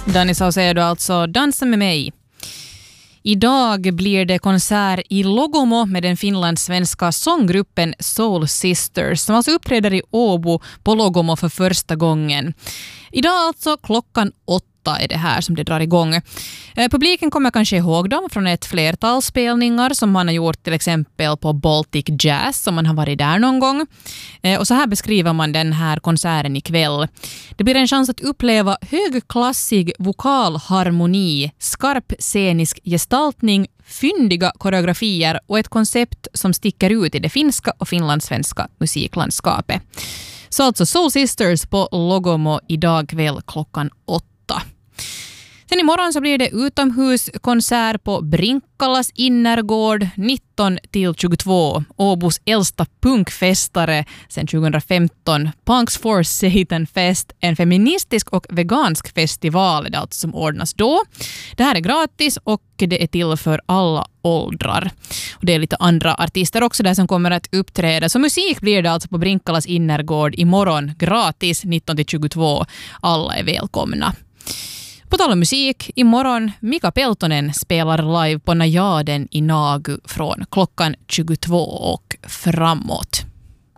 Danny Saucedo alltså, Dansa med mig. Idag blir det konsert i Logomo med den finlandssvenska sånggruppen Soul Sisters som alltså uppträder i Åbo på Logomo för första gången. Idag alltså klockan 8 är det här som det drar igång. Publiken kommer kanske ihåg dem från ett flertal spelningar som man har gjort till exempel på Baltic Jazz som man har varit där någon gång. Och så här beskriver man den här konserten ikväll. Det blir en chans att uppleva högklassig vokalharmoni, skarp scenisk gestaltning, fyndiga koreografier och ett koncept som sticker ut i det finska och finlandssvenska musiklandskapet. Så alltså Soul Sisters på Logomo idag kväll klockan 8. Sen imorgon så blir det utomhuskonsert på Brinkkalas innergård 19-22. Åbos äldsta punkfestare sedan 2015. Punks for Satan Fest, en feministisk och vegansk festival det alltså som ordnas då. Det här är gratis och det är till för alla åldrar. Och det är lite andra artister också där som kommer att uppträda. Så musik blir det alltså på Brinkkalas innergård imorgon gratis 19-22. Alla är välkomna. På tal om musik, imorgon Mika Peltonen spelar live på Najaden i Nagu från klockan 22 och framåt.